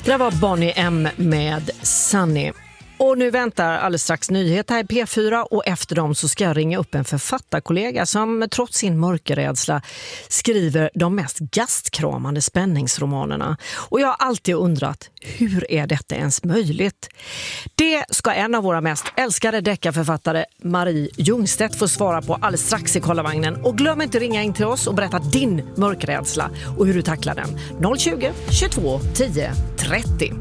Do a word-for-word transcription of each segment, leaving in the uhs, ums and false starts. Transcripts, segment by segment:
Det där var Bonnie M med Sunny. Och nu väntar alldeles strax nyhet här i P fyra och efter dem så ska jag ringa upp en författarkollega som trots sin mörkerrädsla skriver de mest gastkramande spänningsromanerna. Och jag har alltid undrat, hur är detta ens möjligt? Det ska en av våra mest älskade deckarförfattare, Marie Ljungstedt, få svara på alldeles strax i Kollavagnen. Och glöm inte ringa in till oss och berätta din mörkerrädsla och hur du tacklar den. noll tjugo, tjugotvå, tio, trettio.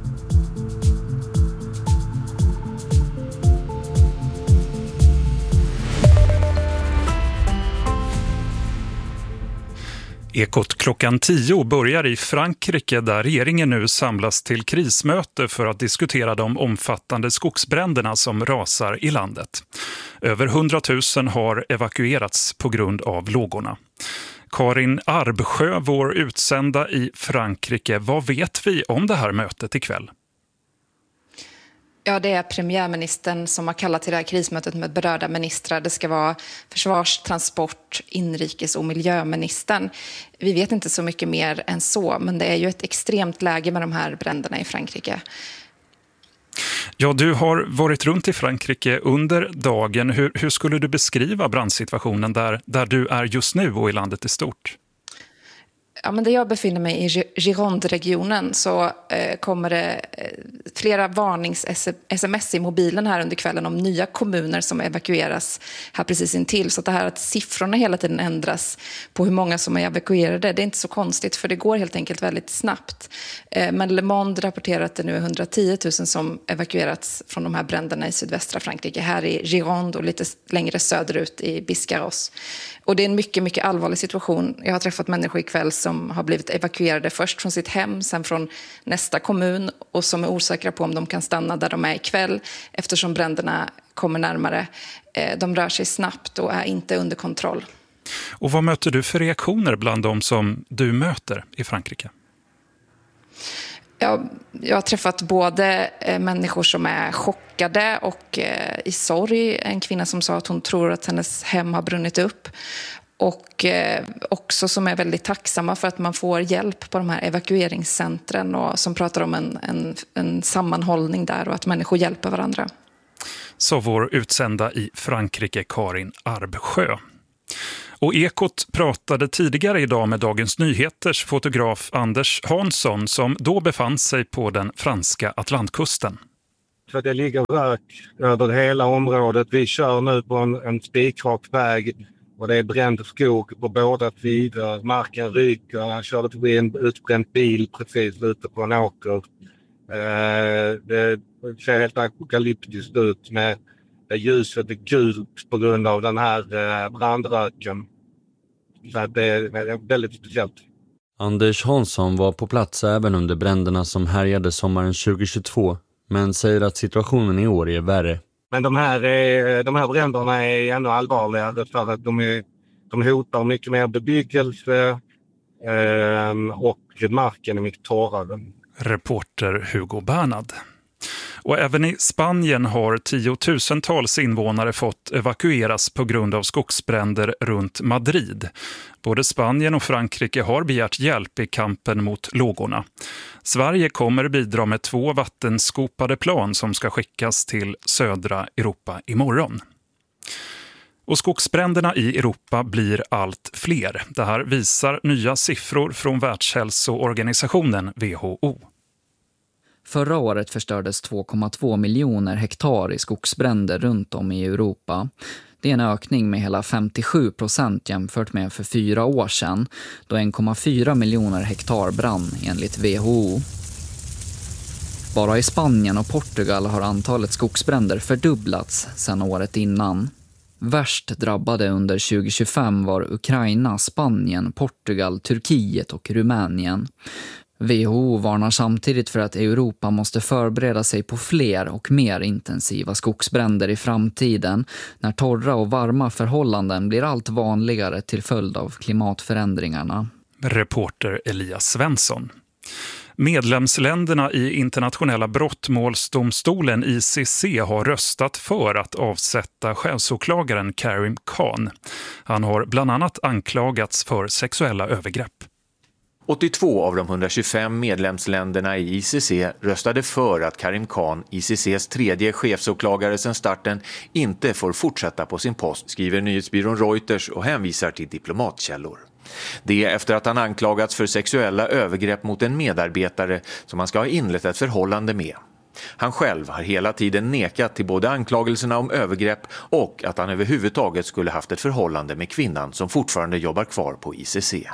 Ekot klockan tio börjar i Frankrike där regeringen nu samlas till krismöte för att diskutera de omfattande skogsbränderna som rasar i landet. Över hundratusen har evakuerats på grund av lågorna. Karin Arbsjö, vår utsända i Frankrike, vad vet vi om det här mötet ikväll? Ja, det är premiärministern som har kallat till det här krismötet med berörda ministrar. Det ska vara försvars-, transport-, inrikes- och miljöministern. Vi vet inte så mycket mer än så, men det är ju ett extremt läge med de här bränderna i Frankrike. Ja, du har varit runt i Frankrike under dagen. Hur, hur skulle du beskriva brandsituationen där, där du är just nu och i landet i stort? Ja, men där jag befinner mig i Gironde-regionen så eh, kommer det eh, flera varnings-sms i mobilen här under kvällen om nya kommuner som evakueras här precis intill. Så att det här att siffrorna hela tiden ändras på hur många som är evakuerade, det är inte så konstigt för det går helt enkelt väldigt snabbt. Eh, men Le Monde rapporterar att det nu är hundratio tusen som evakuerats från de här bränderna i sydvästra Frankrike, här i Gironde och lite längre söderut i Biscarrosse. Och det är en mycket, mycket allvarlig situation. Jag har träffat människor ikväll som har blivit evakuerade först från sitt hem, sen från nästa kommun och som är osäkra på om de kan stanna där de är ikväll eftersom bränderna kommer närmare. De rör sig snabbt och är inte under kontroll. Och vad möter du för reaktioner bland de som du möter i Frankrike? Jag, jag har träffat både eh, människor som är chockade och eh, i sorg. En kvinna som sa att hon tror att hennes hem har brunnit upp. Och eh, också som är väldigt tacksamma för att man får hjälp på de här evakueringscentren och som pratar om en, en, en sammanhållning där och att människor hjälper varandra. Så vår utsända i Frankrike, Karin Arbsjö. Och Ekot pratade tidigare idag med Dagens Nyheters fotograf Anders Hansson som då befann sig på den franska Atlantkusten. För det ligger rök över hela området. Vi kör nu på en, en spikrak väg och det är bränd skog på båda sidor. Marken ryker. Jag körde förbi en utbränd bil precis ute på en åker. Eh, det ser helt apokalyptiskt ut med det ljuset är gult på grund av den här eh, brandröken. Så det är väldigt speciellt. Anders Hansson var på plats även under bränderna som härjade sommaren tjugohundratjugotvå, men säger att situationen i år är värre. Men de här, är, de här bränderna är ännu allvarligare för att de, är, de hotar mycket mer bebyggelse eh, och marken är mycket torrare. Reporter Hugo Bernad. Och även i Spanien har tiotusentals invånare fått evakueras på grund av skogsbränder runt Madrid. Både Spanien och Frankrike har begärt hjälp i kampen mot lågorna. Sverige kommer bidra med två vattenskopade plan som ska skickas till södra Europa imorgon. Och skogsbränderna i Europa blir allt fler. Det här visar nya siffror från Världshälsoorganisationen W H O. Förra året förstördes två komma två miljoner hektar i skogsbränder runt om i Europa. Det är en ökning med hela femtiosju procent jämfört med för fyra år sedan, då en komma fyra miljoner hektar brann enligt W H O. Bara i Spanien och Portugal har antalet skogsbränder fördubblats sedan året innan. Värst drabbade under tjugohundratjugofem var Ukraina, Spanien, Portugal, Turkiet och Rumänien. W H O varnar samtidigt för att Europa måste förbereda sig på fler och mer intensiva skogsbränder i framtiden när torra och varma förhållanden blir allt vanligare till följd av klimatförändringarna. Reporter Elias Svensson. Medlemsländerna i internationella brottmålsdomstolen I C C har röstat för att avsätta chefsåklagaren Karim Khan. Han har bland annat anklagats för sexuella övergrepp. åttiotvå av de hundratjugofem medlemsländerna i I C C röstade för att Karim Khan, I C C:s tredje chefsåklagare sedan starten, inte får fortsätta på sin post, skriver nyhetsbyrån Reuters och hänvisar till diplomatkällor. Det är efter att han anklagats för sexuella övergrepp mot en medarbetare som han ska ha inlett ett förhållande med. Han själv har hela tiden nekat till både anklagelserna om övergrepp och att han överhuvudtaget skulle haft ett förhållande med kvinnan som fortfarande jobbar kvar på I C C.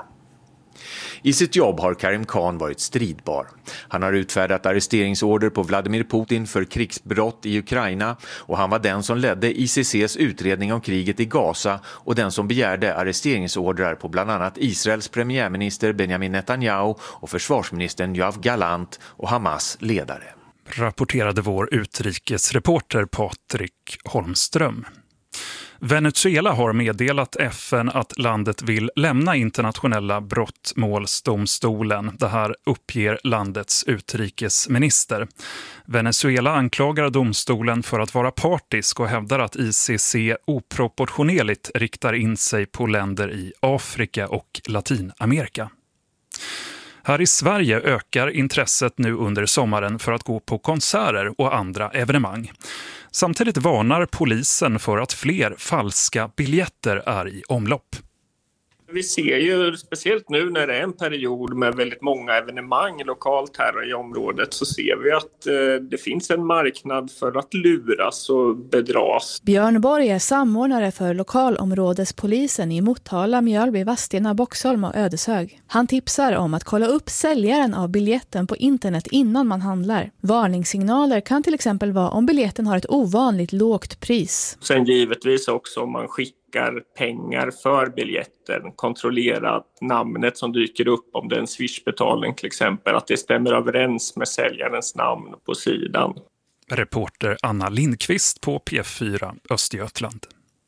I sitt jobb har Karim Khan varit stridbar. Han har utfärdat arresteringsorder på Vladimir Putin för krigsbrott i Ukraina och han var den som ledde I C C:s utredning om kriget i Gaza och den som begärde arresteringsordrar på bland annat Israels premiärminister Benjamin Netanyahu och försvarsministern Yoav Gallant och Hamas ledare. Rapporterade vår utrikesreporter Patrik Holmström. Venezuela har meddelat F N att landet vill lämna internationella brottmålsdomstolen. Det här uppger landets utrikesminister. Venezuela anklagar domstolen för att vara partisk och hävdar att I C C oproportionerligt riktar in sig på länder i Afrika och Latinamerika. Här i Sverige ökar intresset nu under sommaren för att gå på konserter och andra evenemang. Samtidigt varnar polisen för att fler falska biljetter är i omlopp. Vi ser ju, speciellt nu när det är en period med väldigt många evenemang lokalt här i området, så ser vi att eh, det finns en marknad för att luras och bedras. Björn Borg är samordnare för lokalområdespolisen i Motala, Mjölby, Vadstena, Boxholm och Ödeshög. Han tipsar om att kolla upp säljaren av biljetten på internet innan man handlar. Varningssignaler kan till exempel vara om biljetten har ett ovanligt lågt pris. Sen givetvis också om man skickar pengar för biljetten, kontrollera namnet som dyker upp, om det är en swishbetalning till exempel, att det stämmer överens med säljarens namn på sidan. Reporter Anna Lindqvist på P fyra Östergötland.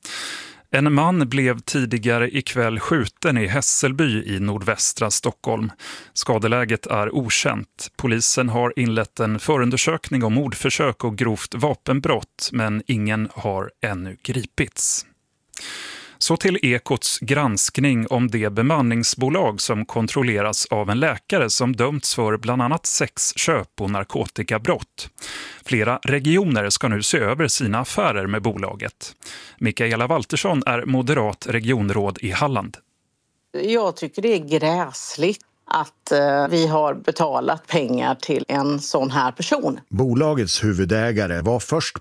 En man blev tidigare ikväll skjuten i Hässelby i nordvästra Stockholm. Skadeläget är okänt. Polisen har inlett en förundersökning om mordförsök och grovt vapenbrott, men ingen har ännu gripits. Så till Ekots granskning om det bemanningsbolag som kontrolleras av en läkare som dömts för bland annat sexköp och narkotikabrott. Flera regioner ska nu se över sina affärer med bolaget. Mikaela Waltersson är moderat regionråd i Halland. Jag tycker det är gräsligt att vi har betalat pengar till en sån här person. Bolagets huvudägare var först